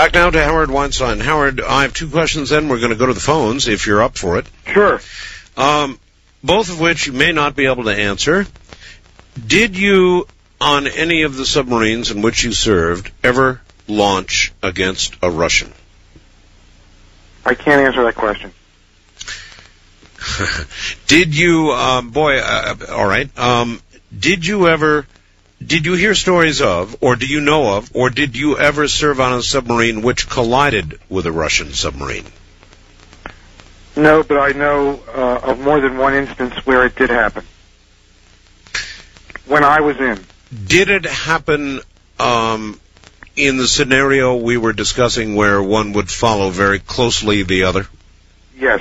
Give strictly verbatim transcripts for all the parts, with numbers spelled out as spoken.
Back now to Howard Weinstein. Howard, I have two questions then. We're going to go to the phones if you're up for it. Sure. Um, both of which you may not be able to answer. Did you, on any of the submarines in which you served, ever launch against a Russian? I can't answer that question. Did you, um, boy, uh, all right, um, did you ever, did you hear stories of, or do you know of, or did you ever serve on a submarine which collided with a Russian submarine? No, but I know uh, of more than one instance where it did happen. When I was in. Did it happen um, in the scenario we were discussing where one would follow very closely the other? Yes.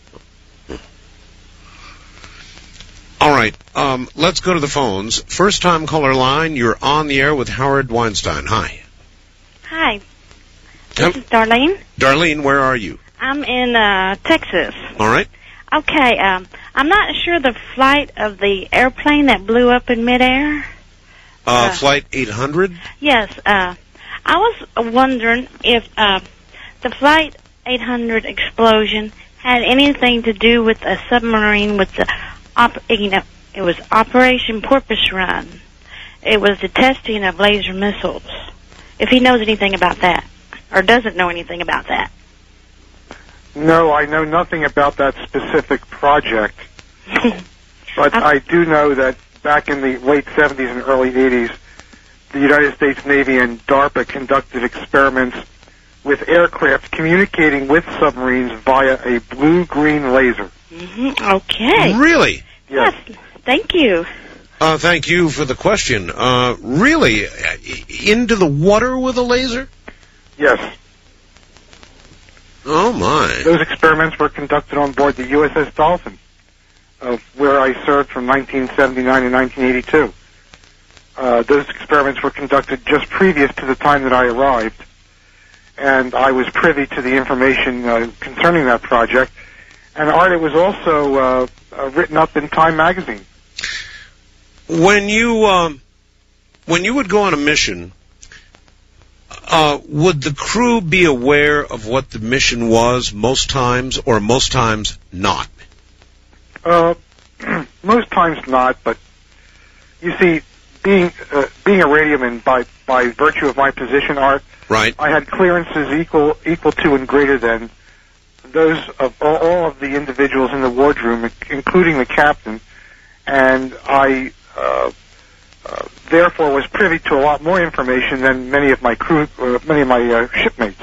All right, um, let's go to the phones. First time caller line, you're on the air with Howard Weinstein. Hi. Hi. This Yep. is Darlene. Darlene, where are you? I'm in uh, Texas. All right. Okay, um, I'm not sure the flight of the airplane that blew up in midair. Uh, Uh, Flight eight hundred? Yes, uh, I was wondering if uh, the Flight eight hundred explosion had anything to do with a submarine with the, op- you know, it was Operation Porpoise Run. It was the testing of laser missiles. If he knows anything about that, or doesn't know anything about that. No, I know nothing about that specific project. But I do know that back in the late seventies and early eighties, the United States Navy and DARPA conducted experiments with aircraft communicating with submarines via a blue-green laser. Mm-hmm. Okay. Really? Yes. Yes. Thank you. Uh, thank you for the question. Uh, really? Into the water with a laser? Yes. Oh, my. Those experiments were conducted on board the U S S Dolphin, of where I served from nineteen seventy-nine to nineteen eighty-two. Uh, those experiments were conducted just previous to the time that I arrived, and I was privy to the information uh, concerning that project. And Art, it was also uh, uh, written up in Time magazine. When you, um, when you would go on a mission, uh, would the crew be aware of what the mission was most times, or most times not? Uh, most times not, but you see, being uh, being a radioman by by virtue of my position, Art, Right. I had clearances equal equal to and greater than those of all, all of the individuals in the wardroom, including the captain, and I uh, uh, therefore was privy to a lot more information than many of my crew, uh, many of my uh, shipmates.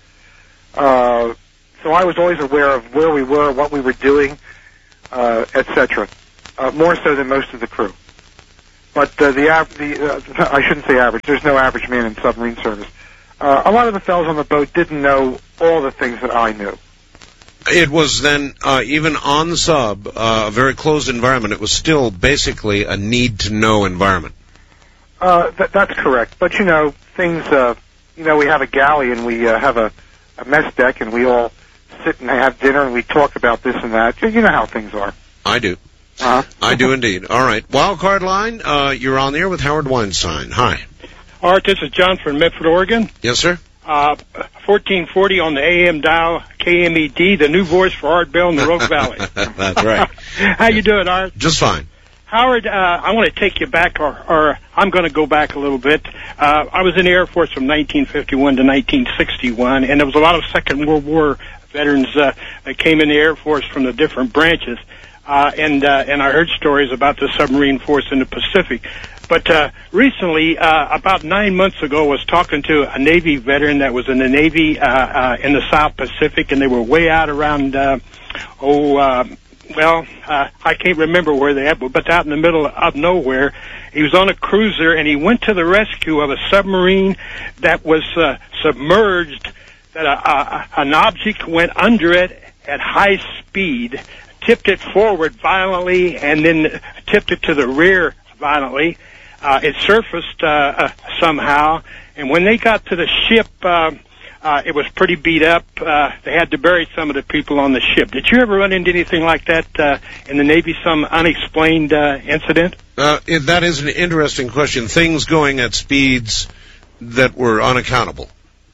Uh, so I was always aware of where we were, what we were doing, uh, et cetera. Uh, more so than most of the crew. But uh, the, av- the uh, I shouldn't say average. There's no average man in submarine service. Uh, a lot of the fellows on the boat didn't know all the things that I knew. It was then, uh, even on the sub, uh, a very closed environment, it was still basically a need-to-know environment. Uh, th- that's correct. But, you know, things, uh, you know, we have a galley and we uh, have a, a mess deck and we all sit and have dinner and we talk about this and that. You know how things are. I do. Uh-huh. I do indeed. All right. Wild card line, uh, you're on the air with Howard Weinstein. Hi. Art, this is John from Medford, Oregon. Yes, sir? Uh, fourteen forty on the A M dial, K M E D, the new voice for Art Bell in the Rogue Valley. That's right. How you doing, Art? Just fine. Howard, uh, I want to take you back, or, or I'm going to go back a little bit. Uh, I was in the Air Force from nineteen fifty-one to nineteen sixty-one, and there was a lot of Second World War veterans uh, that came in the Air Force from the different branches. Uh, and uh, and I heard stories about the submarine force in the Pacific. But uh, recently, uh, about nine months ago, I was talking to a Navy veteran that was in the Navy uh, uh, in the South Pacific, and they were way out around, uh, oh, uh, well, uh, I can't remember where they at, but out in the middle of nowhere. He was on a cruiser, and he went to the rescue of a submarine that was uh, submerged, that a, a, an object went under it at high speed, tipped it forward violently, and then tipped it to the rear violently. Uh, it surfaced uh, uh, somehow, and when they got to the ship, uh, uh, it was pretty beat up. Uh, they had to bury some of the people on the ship. Did you ever run into anything like that uh, in the Navy, some unexplained uh, incident? Uh, it, that is an interesting question. Things going at speeds that were unaccountable.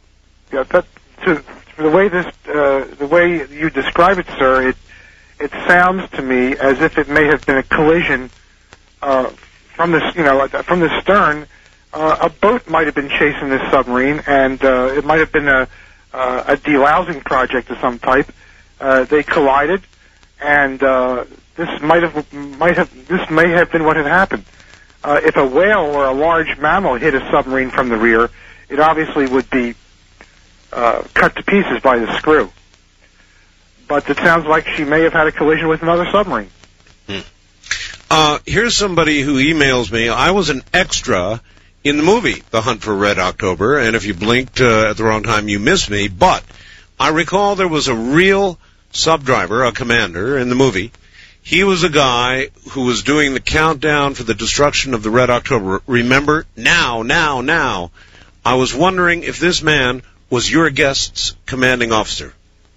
yeah, that, to, the way this, uh, the way you describe it, sir, it it sounds to me as if it may have been a collision uh, from the, you know, from the stern. Uh, a boat might have been chasing this submarine, and uh, it might have been a uh, a delousing project of some type. Uh, they collided, and uh, this might have might have this may have been what had happened. Uh, if a whale or a large mammal hit a submarine from the rear, it obviously would be uh, cut to pieces by the screw. But it sounds like she may have had a collision with another submarine. Hmm. Uh, here's somebody who emails me. I was an extra in the movie The Hunt for Red October, and if you blinked uh, at the wrong time, you missed me. But I recall there was a real sub-driver, a commander, in the movie. He was a guy who was doing the countdown for the destruction of the Red October. Remember? Now, now, now. I was wondering if this man was your guest's commanding officer.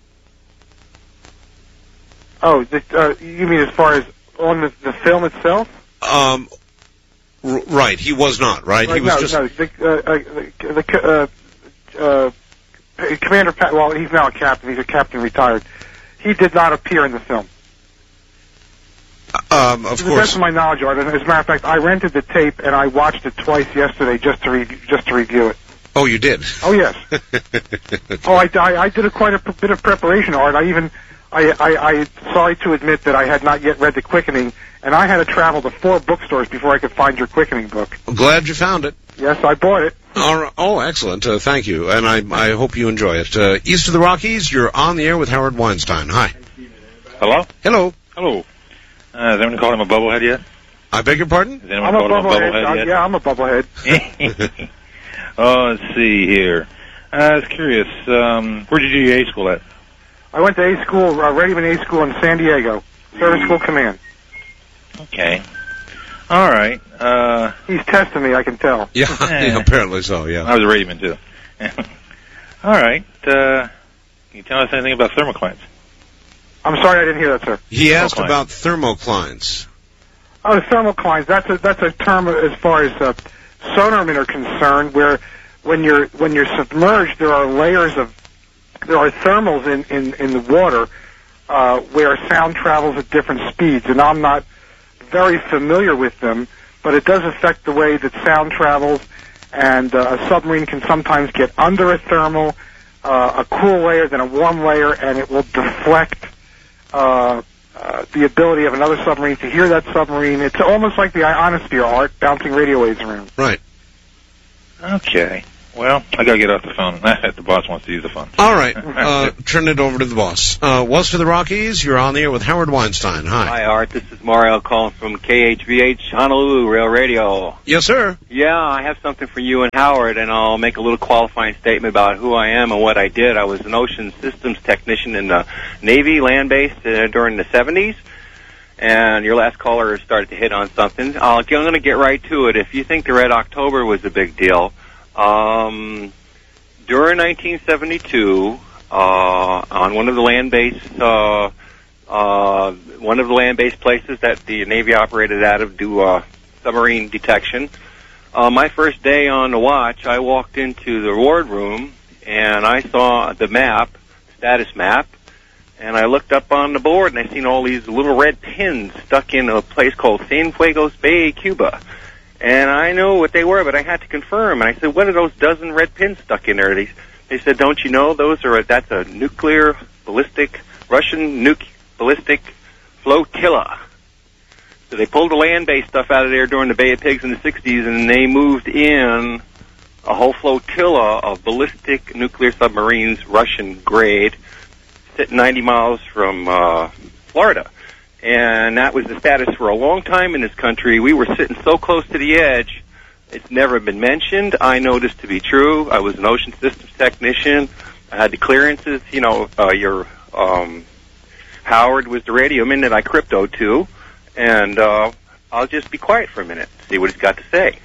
Oh, the, uh, you mean as far as on the, the film itself? Um, r- right. He was not, right? right he was no, just... no. The, uh, the, the uh, uh, Commander Pat, well, he's now a captain. He's a captain retired. He did not appear in the film. Um, of to course. the best of my knowledge, Art. As a matter of fact, I rented the tape and I watched it twice yesterday just to re- just to review it. Oh, you did? Oh, yes. oh, I, I, I did a quite a p- bit of preparation, Art. I even, I, I, I, sorry to admit that I had not yet read The Quickening, and I had to travel to four bookstores before I could find your Quickening book. I'm glad you found it. Yes, I bought it. All right. Oh, excellent. Uh, thank you. And I, I hope you enjoy it. Uh, East of the Rockies, you're on the air with Howard Weinstein. Hi. Hello? Hello. Hello. Uh, has anyone called him a bubblehead yet? I beg your pardon? Has anyone I'm a called him a bubblehead. bubblehead Uh, yet? yeah, I'm a bubblehead. Oh, let's see here. Uh, I was curious. Um, where did you do your A school at? I went to A school, uh, Readyman A school in San Diego. Service School Command. Okay. All right. Uh, He's testing me, I can tell. Yeah, yeah apparently so, yeah. I was a Readyman, too. All right. Uh, can you tell us anything about thermoclines? I'm sorry, I didn't hear that, sir. He asked Thermoclines. about thermoclines. Oh, thermoclines. That's a that's a term as far as uh, sonarmen are concerned, where when you're when you're submerged, there are layers of there are thermals in in, in the water uh, where sound travels at different speeds, and I'm not very familiar with them, but it does affect the way that sound travels. And uh, a submarine can sometimes get under a thermal, uh, a cool layer, then a warm layer, and it will deflect. Uh, uh, the ability of another submarine to hear that submarine. It's almost like the ionosphere, Art, bouncing radio waves around. Right. Okay. Well, I gotta get off the phone. The boss wants to use the phone. All right. Uh, turn it over to the boss. Uh, West for the Rockies, you're on the air with Howard Weinstein. Hi. Hi, Art. This is Mario calling from K H V H Honolulu Rail Radio. Yes, sir. Yeah, I have something for you and Howard, and I'll make a little qualifying statement about who I am and what I did. I was an ocean systems technician in the Navy, land-based, uh, during the seventies. And your last caller started to hit on something. I'll, I'm going to get right to it. If you think the Red October was a big deal, um, during nineteen seventy-two, uh, on one of the land-based, uh, uh, one of the land-based places that the Navy operated out of do uh, submarine detection, uh, my first day on the watch, I walked into the wardroom and I saw the map, status map. And I looked up on the board, and I seen all these little red pins stuck in a place called Cienfuegos Bay, Cuba. And I knew what they were, but I had to confirm. And I said, what are those dozen red pins stuck in there? They, they said, don't you know, those are a, that's a nuclear ballistic, Russian nuke ballistic flotilla. So they pulled the land-based stuff out of there during the Bay of Pigs in the sixties, and they moved in a whole flotilla of ballistic nuclear submarines, Russian grade, sitting ninety miles from uh, Florida. And that was the status for a long time in this country. We were sitting so close to the edge, it's never been mentioned. I know this to be true. I was an ocean systems technician. I had the clearances. You know, uh, your um, Howard was the radio man that I cryptoed to. And uh, I'll just be quiet for a minute, see what he's got to say.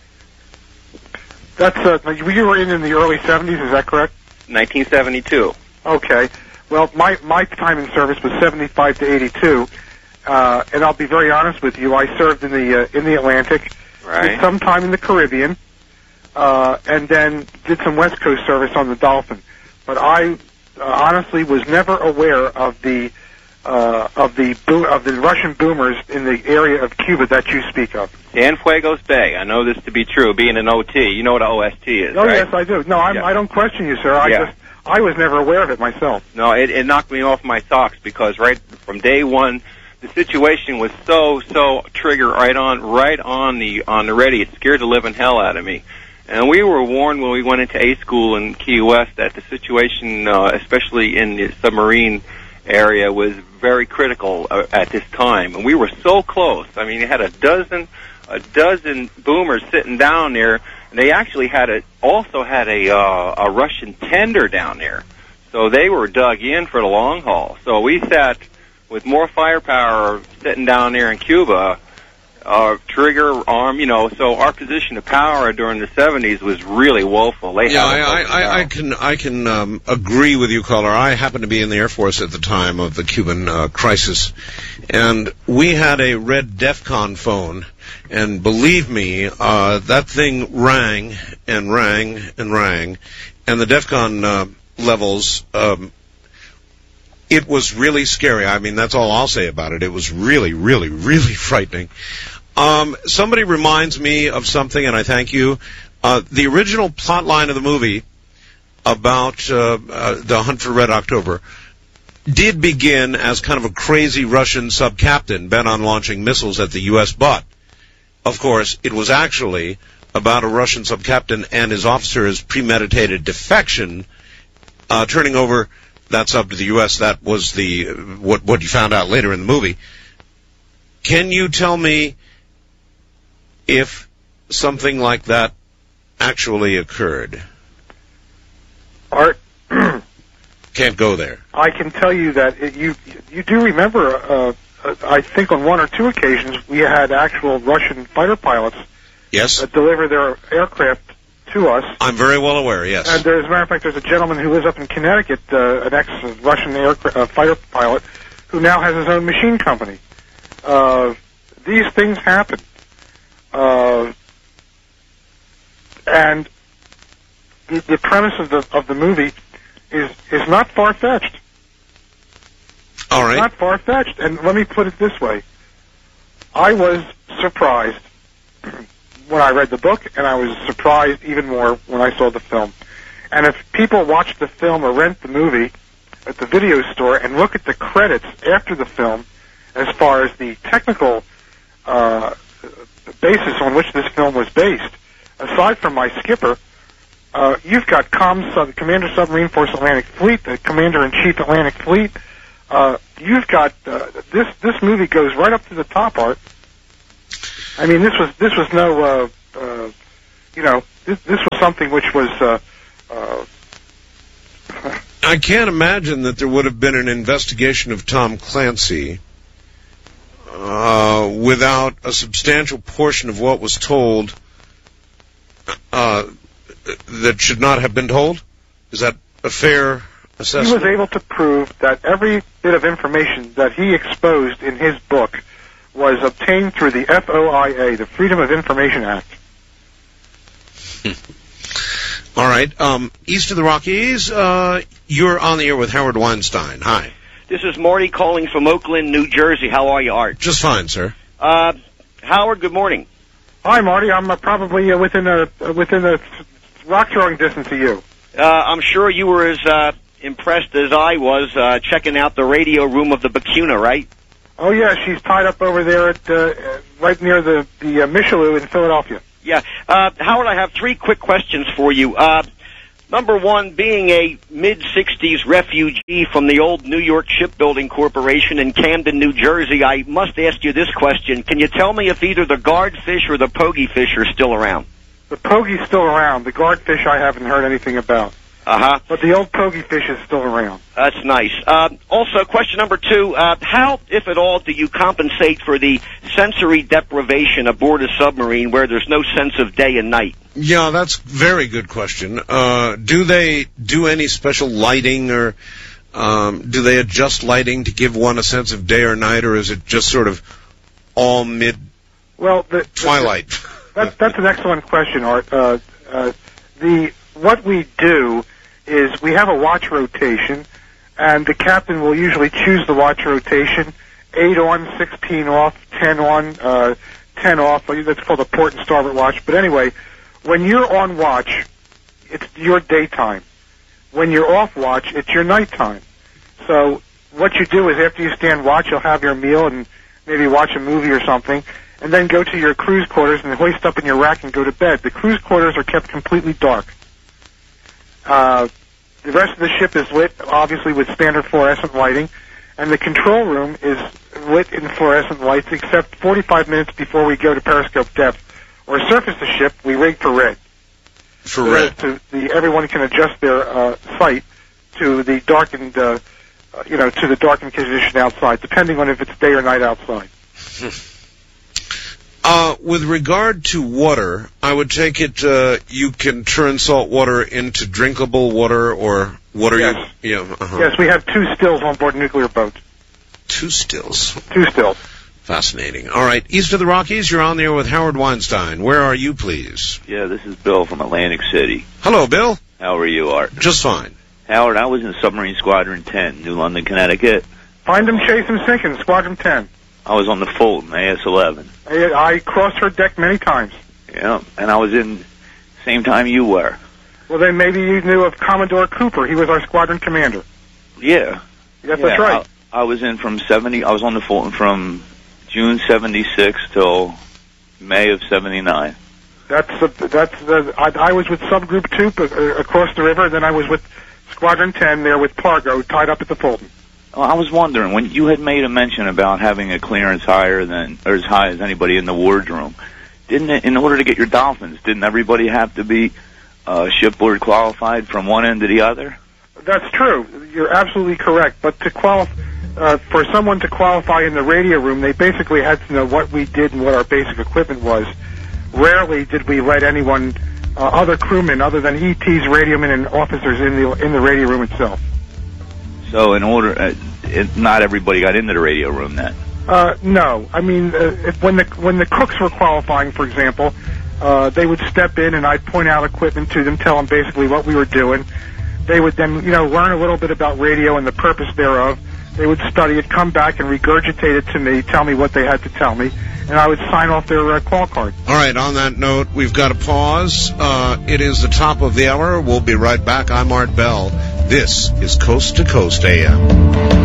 That's uh, you were in in the early seventies, is that correct? nineteen seventy-two. Okay. Well, my my time in service was seventy-five to eighty-two, uh, and I'll be very honest with you. I served in the uh, in the Atlantic, Right. did some time in the Caribbean, uh, and then did some West Coast service on the Dolphin. But I uh, honestly was never aware of the uh, of the bo- of the Russian boomers in the area of Cuba that you speak of. Cienfuegos Bay. I know this to be true, being an O T. You know what an O S T is, Oh, right? yes, I do. No, I'm, Yeah. I don't question you, sir. I Yeah. just I was never aware of it myself. No, it, it knocked me off my socks because right from day one, the situation was so so trigger right on right on the on the ready. It scared the living hell out of me. And we were warned when we went into A school in Key West that the situation, uh, especially in the submarine area, was very critical uh, at this time. And we were so close. I mean, you had a dozen, a dozen boomers sitting down there, and they actually had a also had a uh, a Russian tender down there. So they were dug in for the long haul. So we sat with more firepower sitting down there in Cuba. Uh, trigger, arm, you know, so our position of power during the seventies was really woeful. They Yeah, had I, us I, I down. can I can um, agree with you, caller. I happened to be in the Air Force at the time of the Cuban uh, crisis, and we had a red DEFCON phone, and believe me, uh, that thing rang and rang and rang, and the DEFCON uh, levels. Um, it was really scary. I mean, that's all I'll say about it. It was really, really, really frightening. Um, somebody reminds me of something, and I thank you. Uh, the original plot line of the movie about uh, uh, the Hunt for Red October did begin as kind of a crazy Russian sub-captain bent on launching missiles at the U S, but, of course, it was actually about a Russian sub-captain and his officer's premeditated defection, uh, turning over that sub to the U S. That was the what, what you found out later in the movie. Can you tell me if something like that actually occurred? Art, Can't go there. I can tell you that it, you you do remember. Uh, uh, I think on one or two occasions we had actual Russian fighter pilots Yes? uh, deliver their aircraft to us. I'm very well aware, yes. And there, as a matter of fact, there's a gentleman who lives up in Connecticut, uh, an ex-Russian aircraft uh, fighter pilot, who now has his own machine company. Uh, these things happen. Uh, and the, the premise of the of the movie is is not far-fetched. All right. Not far-fetched. And let me put it this way. I was surprised when I read the book, and I was surprised even more when I saw the film. And if people watch the film or rent the movie at the video store and look at the credits after the film, as far as the technical uh, basis on which this film was based, aside from my skipper, uh, you've got Com Sub- Commander Submarine Force Atlantic Fleet, the Commander-in-Chief Atlantic Fleet. Uh, you've got uh, this. This movie goes right up to the top, Art. I mean, this was this was no, uh, uh, you know, this, this was something which was. Uh, uh, I can't imagine that there would have been an investigation of Tom Clancy uh, without a substantial portion of what was told uh, that should not have been told. Is that a fair assessment? He was able to prove that every bit of information that he exposed in his book was obtained through the F O I A, the Freedom of Information Act. All right. Um, east of the Rockies, uh, you're on the air with Howard Weinstein. Hi. This is Marty calling from Oakland, New Jersey. How are you, Art? Just fine, sir. Uh, Howard, good morning. Hi, Marty. I'm uh, probably uh, within a uh, within a rock throwing distance of you. Uh, I'm sure you were as uh, impressed as I was uh, checking out the radio room of the Bacuna, right? Oh yeah, she's tied up over there at uh, right near the the uh, Michelou in Philadelphia. Yeah. Uh, Howard, I have three quick questions for you. Uh, number one, being a mid-sixties refugee from the old New York Shipbuilding Corporation in Camden, New Jersey, I must ask you this question. Can you tell me if either the guardfish or the pogeyfish are still around? The pogey's still around. The guardfish I haven't heard anything about. Uh-huh. But the old pogeyfish is still around. That's nice. Uh, also, question number two, uh, how, if at all, do you compensate for the sensory deprivation aboard a submarine where there's no sense of day and night? Yeah, that's a very good question. Uh, do they do any special lighting, or um, do they adjust lighting to give one a sense of day or night, or is it just sort of all mid Well, the, twilight? That's, that's an excellent question, Art. Uh, Uh, the what we do is we have a watch rotation, and the captain will usually choose the watch rotation: eight on, sixteen off, ten on, uh, ten off. That's called a port and starboard watch. But anyway, when you're on watch, it's your daytime. When you're off watch, it's your nighttime. So what you do is after you stand watch, you'll have your meal and maybe watch a movie or something, and then go to your crew's quarters and hoist up in your rack and go to bed. The crew's quarters are kept completely dark. Uh, the rest of the ship is lit, obviously, with standard fluorescent lighting, and the control room is lit in fluorescent lights, except forty-five minutes before we go to periscope depth or surface the ship, we rig for red. For red. So the, everyone can adjust their uh, sight to the darkened, uh, uh, you know, to the darkened condition outside, depending on if it's day or night outside. Uh, with regard to water, I would take it uh, you can turn salt water into drinkable water or water. Yes. You, yeah, uh-huh. Yes, we have two stills on board nuclear boats. Two stills. Two stills. Fascinating. All right, east of the Rockies, you're on there with Howard Weinstein. Where are you, please? Yeah, this is Bill from Atlantic City. Hello, Bill. How are you, Art? Just fine. Howard, I was in Submarine Squadron ten, New London, Connecticut. Find them, chase them, sinking, Squadron ten. I was on the Fulton, A S eleven. I, I crossed her deck many times. Yeah, and I was in same time you were. Well, then maybe you knew of Commodore Cooper. He was our squadron commander. Yeah. Yes, yeah, that's right. I, I was in from seventy. I was on the Fulton from June seventy-six till May of seventy-nine. That's the, that's the, I, I was with subgroup two uh, across the river, then I was with Squadron ten there with Pargo tied up at the Fulton. Well, I was wondering, when you had made a mention about having a clearance higher than, or as high as anybody in the wardroom, didn't it, in order to get your Dolphins, didn't everybody have to be uh, shipboard qualified from one end to the other? That's true. You're absolutely correct. But to qualify, uh, for someone to qualify in the radio room, they basically had to know what we did and what our basic equipment was. Rarely did we let anyone, uh, other crewmen, other than E Ts, radiomen, and officers in the in the radio room itself. So in order, uh, it, not everybody got into the radio room then? Uh, no. I mean, uh, if, when the when the cooks were qualifying, for example, uh, they would step in and I'd point out equipment to them, tell them basically what we were doing. They would then, you know, learn a little bit about radio and the purpose thereof. They would study it, come back and regurgitate it to me, tell me what they had to tell me, and I would sign off their uh, call card. All right, on that note, we've got to pause. Uh, it is the top of the hour. We'll be right back. I'm Art Bell. This is Coast to Coast A M.